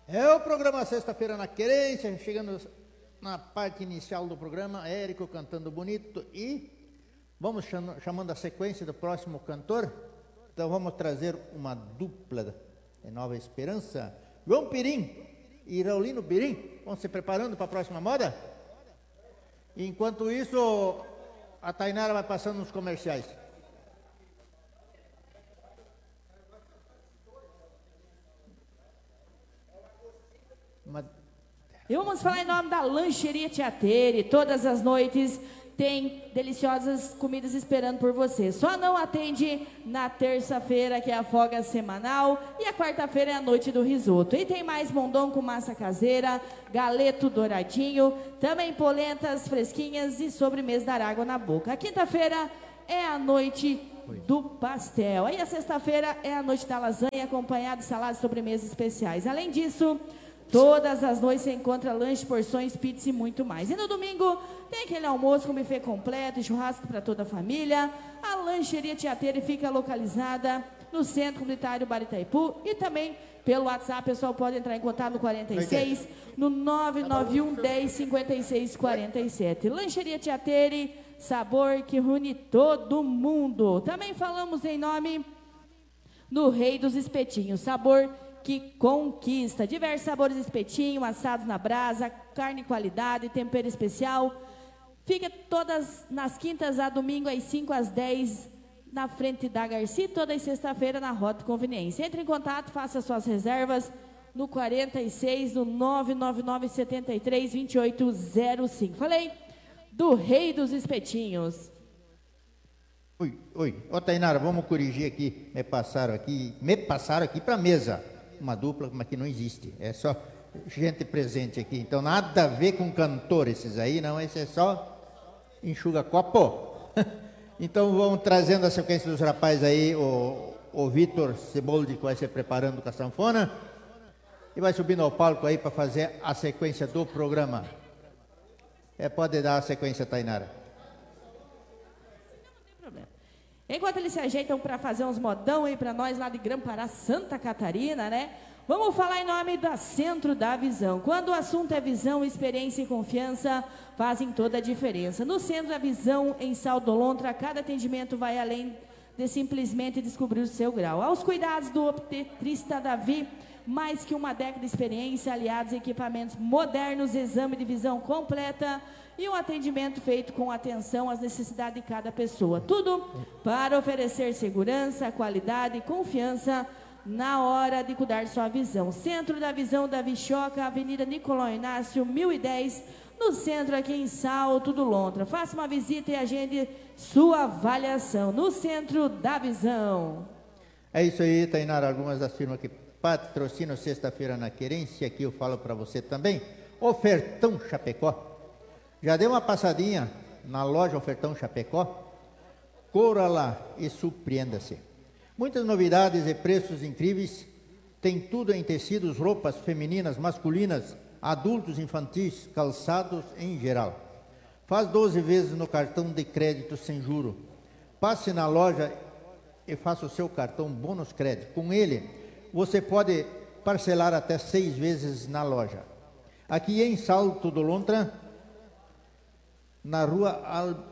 É o programa Sexta-feira na Querência, chegando na parte inicial do programa, Érico cantando bonito e vamos chamando a sequência do próximo cantor. Então vamos trazer uma dupla de Nova Esperança, João Pirim e Raulino Pirim. Vão se preparando para a próxima moda? Enquanto isso, a Tainara vai passando nos comerciais. E vamos falar em nome da Lancheria Tiatere. Todas as noites tem deliciosas comidas esperando por você. Só não atende na terça-feira, que é a folga semanal, e a quarta-feira é a noite do risoto. E tem mais mondongo com massa caseira, galeto douradinho, também polentas fresquinhas e sobremesa dar água na boca. A quinta-feira é a noite do pastel. Aí a sexta-feira é a noite da lasanha, acompanhada de saladas e sobremesas especiais. Além disso, todas as noites você encontra lanche, porções, pizza e muito mais. E no domingo tem aquele almoço com buffet completo e churrasco para toda a família. A Lancheria Tiatere fica localizada no Centro Comunitário Bar Itaipu e também pelo WhatsApp. O pessoal pode entrar em contato no 46, no 991 10 56 47. Lancheria Tiatere, sabor que une todo mundo. Também falamos em nome do Rei dos Espetinhos, sabor que conquista. Diversos sabores de espetinho, assados na brasa, carne qualidade, tempero especial. Fica todas nas quintas a domingo, às 5 às 10, na frente da Garcia, toda sexta-feira na Rota Conveniência. Entre em contato, faça suas reservas no 46, no 999 73 2805. Falei do Rei dos Espetinhos. Oi. Ô, Tainara, vamos corrigir aqui. Me passaram aqui para mesa. Uma dupla, mas que não existe. É só gente presente aqui. Então, nada a ver com cantor esses aí, não. Esse é só enxuga copo. Então, vamos trazendo a sequência dos rapazes aí. O Vitor Ceboldi, que vai se preparando com a sanfona. E vai subindo ao palco aí para fazer a sequência do programa. Pode dar a sequência, Tainara. Enquanto eles se ajeitam para fazer uns modão aí para nós lá de Grã-Pará, Santa Catarina, né? Vamos falar em nome da Centro da Visão. Quando o assunto é visão, experiência e confiança, fazem toda a diferença. No Centro da Visão, em Salto Lontra, cada atendimento vai além de simplesmente descobrir o seu grau. Aos cuidados do optometrista Davi, mais que uma década de experiência, aliados a equipamentos modernos, exame de visão completa e um atendimento feito com atenção às necessidades de cada pessoa. Tudo para oferecer segurança, qualidade e confiança na hora de cuidar de sua visão. Centro da Visão da Vichoca, Avenida Nicolau Inácio, 1010, no centro aqui em Salto do Lontra. Faça uma visita e agende sua avaliação no Centro da Visão. É isso aí, Tainara. Algumas das firmas que patrocinam Sexta-feira na Querência, aqui eu falo para você também. Ofertão Chapecó. Já deu uma passadinha na loja Ofertão Chapecó? Corra lá e surpreenda-se. Muitas novidades e preços incríveis. Tem tudo em tecidos, roupas femininas, masculinas, adultos, infantis, calçados em geral. Faz 12 vezes no cartão de crédito sem juro. Passe na loja e faça o seu cartão bônus crédito. Com ele, você pode parcelar até 6 vezes na loja. Aqui em Salto do Lontra, na rua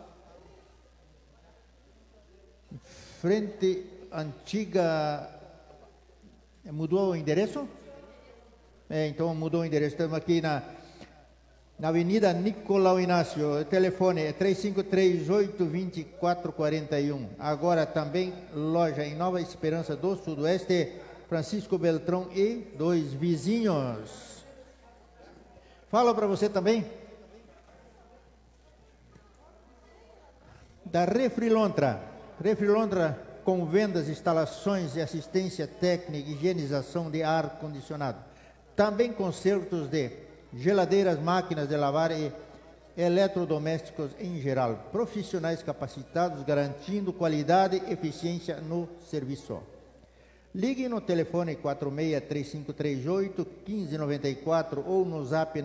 frente antiga. Mudou o endereço? Então mudou o endereço. Estamos aqui na Avenida Nicolau Inácio. O telefone é 3538-2441. Agora também loja em Nova Esperança do Sudoeste, Francisco Beltrão e 2 vizinhos. Falo para você também da Refrilontra. Refrilontra com vendas, instalações e assistência técnica, higienização de ar-condicionado. Também consertos de geladeiras, máquinas de lavar e eletrodomésticos em geral. Profissionais capacitados, garantindo qualidade e eficiência no serviço. Ligue no telefone 46-3538-1594 ou no zap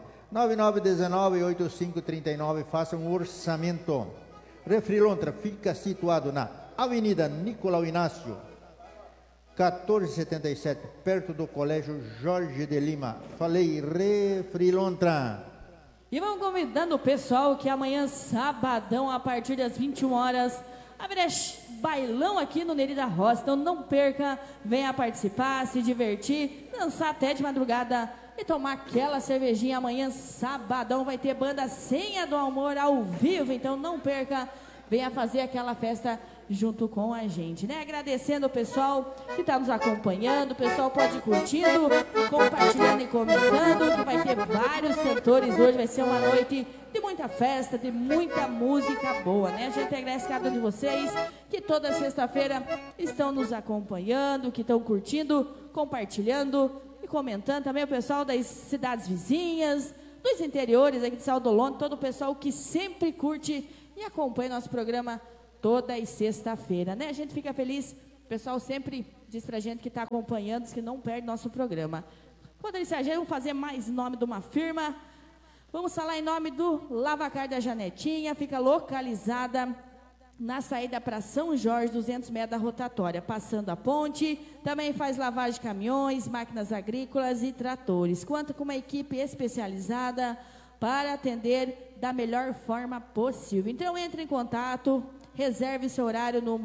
99919-8539. Faça um orçamento. Refrilontra fica situado na Avenida Nicolau Inácio, 1477, perto do Colégio Jorge de Lima. Falei, Refrilontra. E vamos convidando o pessoal que amanhã, sabadão, a partir das 21 horas, haverá bailão aqui no Neri da Roça. Então não perca, venha participar, se divertir, dançar até de madrugada e tomar aquela cervejinha. Amanhã, sabadão, vai ter banda Senha do Amor ao vivo. Então não perca, venha fazer aquela festa junto com a gente, né? Agradecendo o pessoal que está nos acompanhando. O pessoal pode ir curtindo, compartilhando e comentando, que vai ter vários cantores hoje. Vai ser uma noite de muita festa, de muita música boa, né? A gente agradece cada um de vocês que toda sexta-feira estão nos acompanhando, que estão curtindo, compartilhando e comentando. Também o pessoal das cidades vizinhas, dos interiores aqui de Saudolonte, todo o pessoal que sempre curte e acompanha nosso programa toda sexta-feira, né? A gente fica feliz, o pessoal sempre diz pra gente que está acompanhando, que não perde nosso programa. Quando eles se vamos fazer mais nome de uma firma, vamos falar em nome do Lavacar da Janetinha, fica localizada na saída para São Jorge, 200 metros da rotatória, passando a ponte. Também faz lavagem de caminhões, máquinas agrícolas e tratores. Conta com uma equipe especializada para atender da melhor forma possível. Então entre em contato, reserve seu horário no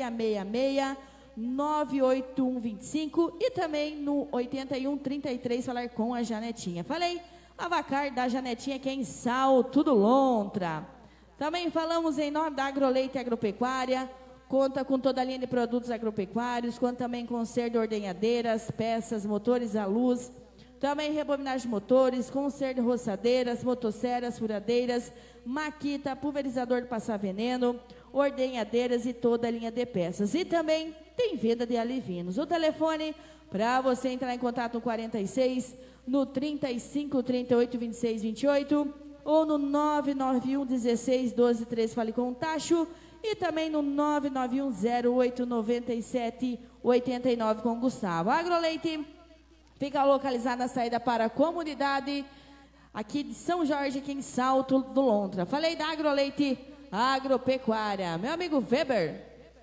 666-98125 e também no 8133 falar com a Janetinha. Falei, Lavacar da Janetinha, que é em Salto do Lontra. Também falamos em nome da Agroleite Agropecuária, conta com toda a linha de produtos agropecuários, conta também com conserto de ordenhadeiras, peças, motores à luz, também rebobinagem de motores, conserto de roçadeiras, motosserras, furadeiras, maquita, pulverizador de passar veneno, ordenhadeiras e toda a linha de peças. E também tem venda de alivinos. O telefone para você entrar em contato no 46, no 35 38 26 28 ou no 991 16 12 13, fale com o Tacho, e também no 991 08 97 89 com o Gustavo. A Agroleite fica localizada na saída para a comunidade aqui de São Jorge, aqui em Salto do Lontra. Falei da Agroleite Agropecuária. Meu amigo Weber.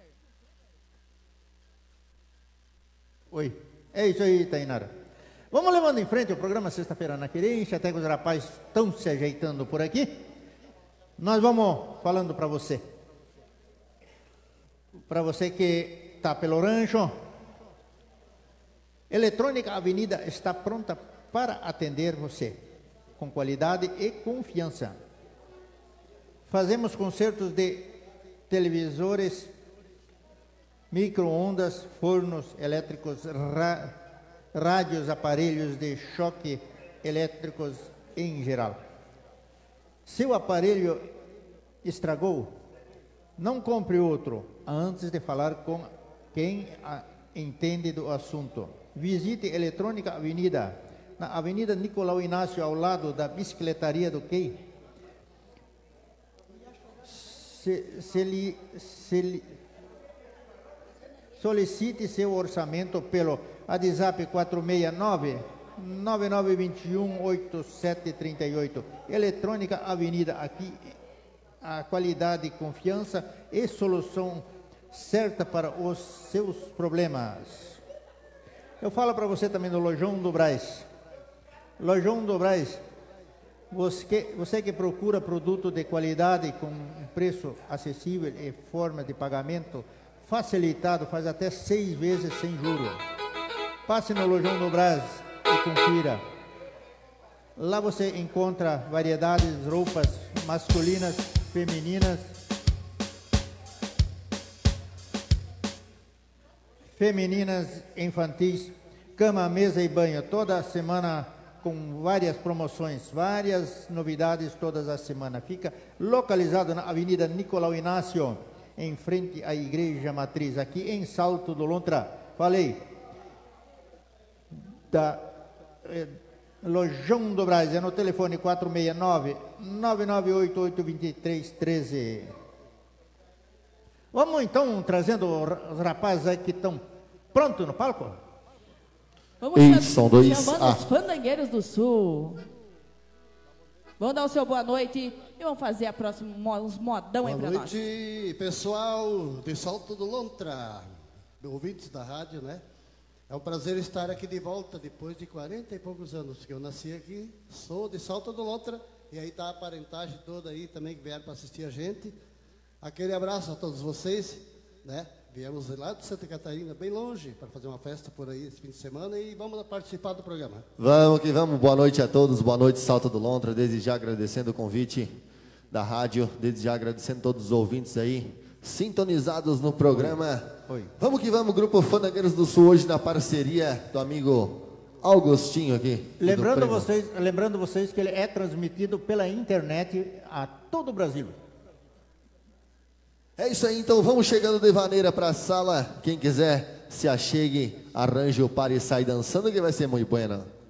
Oi, é isso aí, Tainara. Vamos levando em frente o programa Sexta-feira na Querência, até que os rapazes estão se ajeitando por aqui. Nós vamos falando para você. Para você que está pelo rancho, Eletrônica Avenida está pronta para atender você, com qualidade e confiança. Fazemos consertos de televisores, micro-ondas, fornos elétricos, rádios, aparelhos de choque elétricos em geral. Seu aparelho estragou? Não compre outro antes de falar com quem entende do assunto. Visite Eletrônica Avenida, na Avenida Nicolau Inácio, ao lado da bicicletaria do Quei. Solicite seu orçamento pelo WhatsApp 469-9921-8738. Eletrônica Avenida, aqui a qualidade, confiança e solução certa para os seus problemas. Eu falo para você também do Lojão do Brás. Lojão do Brás, você que procura produto de qualidade com preço acessível e forma de pagamento facilitado, faz até 6 vezes sem juros. Passe no Lojão do Brás e confira. Lá você encontra variedades de roupas masculinas, femininas, infantis, cama, mesa e banho. Toda semana com várias promoções, várias novidades todas as semanas. Fica localizado na Avenida Nicolau Inácio, em frente à Igreja Matriz, aqui em Salto do Lontra. Falei da Lojão do Brás, é no telefone 469-9988-2313. Vamos então trazendo os rapazes aí que estão prontos no palco? Vamos chamando os fandangueiros do Sul. Vamos dar o seu boa noite e vamos fazer a próxima, uns modão aí pra nós. Boa noite, pessoal de Salto do Lontra, ouvintes da rádio, né? É um prazer estar aqui de volta depois de 40 e poucos anos, porque eu nasci aqui, sou de Salto do Lontra, e aí tá a parentagem toda aí também que vieram para assistir a gente. Aquele abraço a todos vocês, né? Viemos lá de Santa Catarina, bem longe, para fazer uma festa por aí esse fim de semana e vamos participar do programa. Vamos que vamos, boa noite a todos, boa noite Salto do Lontra, desde já agradecendo o convite da rádio, desde já agradecendo todos os ouvintes aí, sintonizados no programa. Oi. Vamos que vamos, Grupo Fandangueiros do Sul, hoje na parceria do amigo Augustinho aqui. Lembrando vocês que ele é transmitido pela internet a todo o Brasil. É isso aí, então vamos chegando de maneira para a sala. Quem quiser se achegue, arranje o par e sai dançando que vai ser muito bueno.